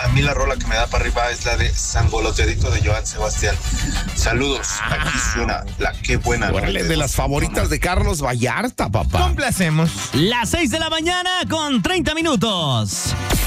mí la rola que me da para arriba es la de Sangoloteadito de Joan Sebastián. Saludos, aquí suena la Qué Buena. Órale, de las favoritas de Carlos Vallarta, papá. Complacemos. Las 6 de la mañana con 30 minutos.